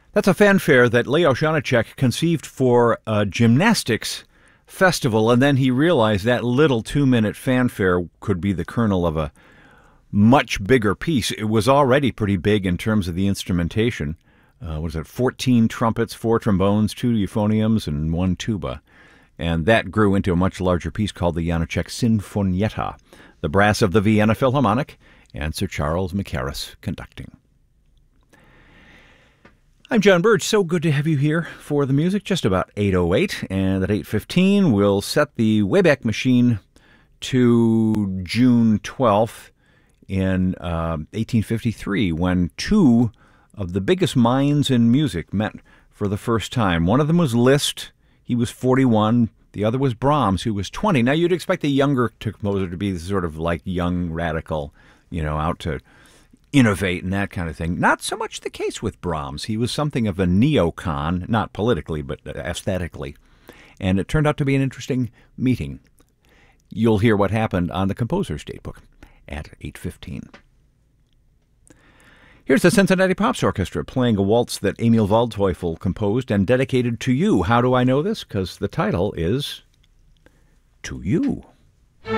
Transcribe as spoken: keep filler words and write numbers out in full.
That's a fanfare that Leo Janáček conceived for a gymnastics festival, and then he realized that little two-minute fanfare could be the kernel of a much bigger piece. It was already pretty big in terms of the instrumentation. Uh, what was it, fourteen trumpets, four trombones, two euphoniums, and one tuba. And that grew into a much larger piece called the Janáček Sinfonietta, the brass of the Vienna Philharmonic, and Sir Charles Mackerras conducting. I'm John Burge. So good to have you here for the music. Just about eight oh eight, and at eight fifteen we'll set the Wayback Machine to June twelfth in uh, eighteen fifty-three, when two of the biggest minds in music met for the first time. One of them was Liszt. He was forty-one. The other was Brahms, who was twenty. Now, you'd expect a younger composer to be sort of like young, radical, you know, out to innovate and that kind of thing. Not so much the case with Brahms. He was something of a neocon, not politically, but aesthetically. And it turned out to be an interesting meeting. You'll hear what happened on the Composer's Datebook at eight fifteen. Here's the Cincinnati Pops Orchestra playing a waltz that Emil Waldteufel composed and dedicated to you. How do I know this? Because the title is To You.